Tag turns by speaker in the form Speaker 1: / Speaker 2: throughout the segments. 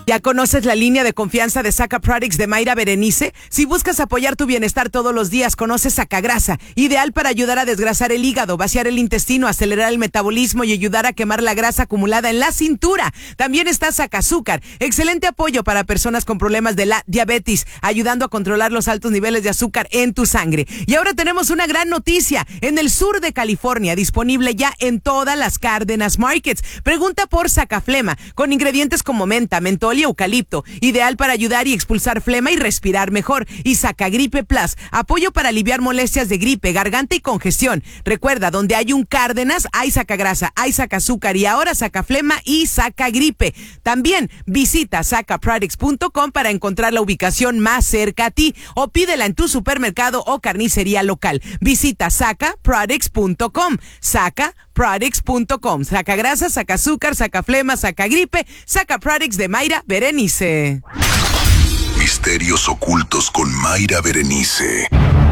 Speaker 1: ¿Ya conoces la línea de confianza de Saca Products de Mayra Berenice? Si buscas apoyar tu bienestar todos los días, conoce Saca Grasa, ideal para ayudar a desgrasar el hígado, vaciar el intestino, acelerar el metabolismo y ayudar a quemar la grasa acumulada en la cintura. También está Saca Azúcar, excelente apoyo para personas con problemas de la diabetes, ayudando a controlar los altos niveles de azúcar en tu sangre. Y ahora tenemos una gran noticia, en el sur de California, disponible ya en todas las Cárdenas Markets. Pregunta por Saca Flema, con ingredientes como menta, mentol y eucalipto, ideal para ayudar y expulsar flema y respirar mejor. Y Saca Gripe Plus, apoyo para aliviar molestias de gripe, garganta y congestión. Recuerda, donde hay un Cárdenas, hay Saca Grasa, hay Saca Azúcar y ahora Saca Flema y Saca Gripe. También visita sacaproducts.com para encontrar la ubicación más cerca a ti o pídela en tu supermercado o carnicería local. Visita sacaproducts.com, sacaproducts.com. Saca Grasa, Saca Azúcar, Saca Flema, Saca Gripe, Saca Products de Mayra Berenice.
Speaker 2: Misterios ocultos con Mayra Berenice.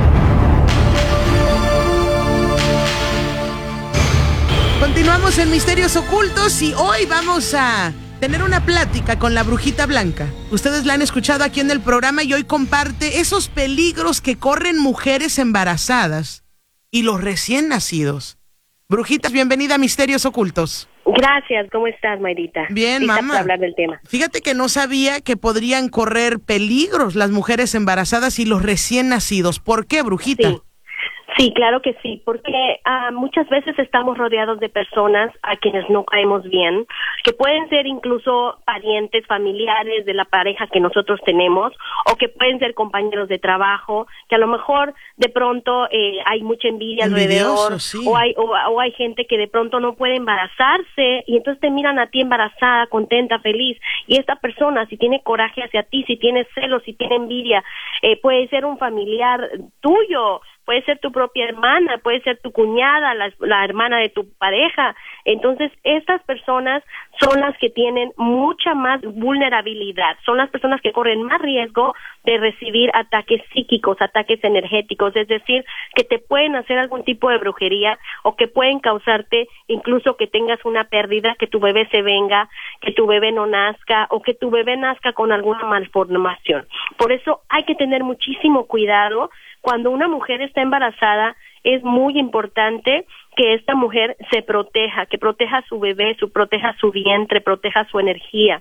Speaker 1: Continuamos en Misterios Ocultos y hoy vamos a tener una plática con la Brujita Blanca. Ustedes la han escuchado aquí en el programa y hoy comparte esos peligros que corren mujeres embarazadas y los recién nacidos. Brujitas, bienvenida a Misterios Ocultos.
Speaker 3: Gracias, ¿cómo estás, Mayrita?
Speaker 1: Bien, mamá.
Speaker 3: Para hablar del tema.
Speaker 1: Fíjate que no sabía que podrían correr peligros las mujeres embarazadas y los recién nacidos. ¿Por qué, Brujita?
Speaker 3: Sí, claro que sí, porque muchas veces estamos rodeados de personas a quienes no caemos bien, que pueden ser incluso parientes, familiares de la pareja que nosotros tenemos, o que pueden ser compañeros de trabajo, que a lo mejor de pronto hay mucha envidia alrededor,
Speaker 1: sí.
Speaker 3: o hay gente que de pronto no puede embarazarse y entonces te miran a ti embarazada, contenta, feliz, y esta persona si tiene coraje hacia ti, si tiene celos, si tiene envidia, puede ser un familiar tuyo, puede ser tu propia hermana, puede ser tu cuñada, la hermana de tu pareja. Entonces, estas personas son las que tienen mucha más vulnerabilidad, son las personas que corren más riesgo de recibir ataques psíquicos, ataques energéticos, es decir, que te pueden hacer algún tipo de brujería o que pueden causarte incluso que tengas una pérdida, que tu bebé se venga, que tu bebé no nazca o que tu bebé nazca con alguna malformación. Por eso hay que tener muchísimo cuidado. Cuando una mujer está embarazada, es muy importante que esta mujer se proteja, que proteja a su bebé, proteja su vientre, proteja su energía.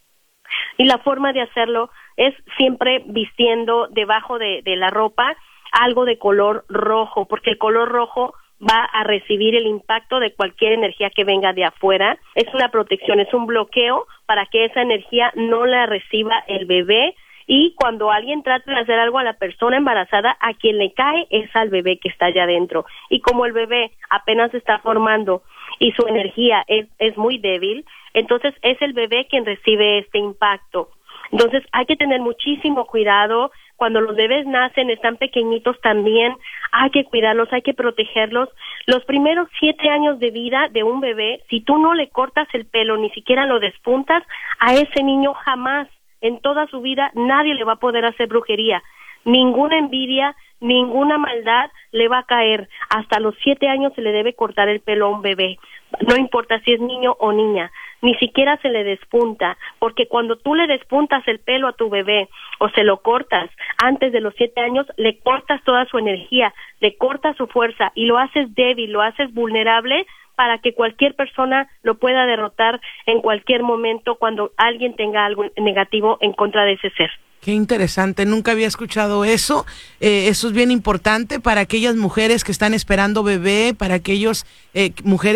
Speaker 3: Y la forma de hacerlo es siempre vistiendo debajo de la ropa algo de color rojo, porque el color rojo va a recibir el impacto de cualquier energía que venga de afuera. Es una protección, es un bloqueo para que esa energía no la reciba el bebé. Y cuando alguien trata de hacer algo a la persona embarazada, a quien le cae es al bebé que está allá adentro. Y como el bebé apenas se está formando y su energía es muy débil, entonces es el bebé quien recibe este impacto. Entonces hay que tener muchísimo cuidado. Cuando los bebés nacen, están pequeñitos también, hay que cuidarlos, hay que protegerlos. Los primeros 7 años de vida de un bebé, si tú no le cortas el pelo, ni siquiera lo despuntas, a ese niño jamás en toda su vida nadie le va a poder hacer brujería. Ninguna envidia, ninguna maldad le va a caer. Hasta los 7 años se le debe cortar el pelo a un bebé. No importa si es niño o niña, ni siquiera se le despunta, porque cuando tú le despuntas el pelo a tu bebé o se lo cortas antes de los 7 años, le cortas toda su energía, le cortas su fuerza y lo haces débil, lo haces vulnerable para que cualquier persona lo pueda derrotar en cualquier momento cuando alguien tenga algo negativo en contra de ese ser.
Speaker 1: Qué interesante, nunca había escuchado eso. Eso es bien importante para aquellas mujeres que están esperando bebé, para aquellos mujeres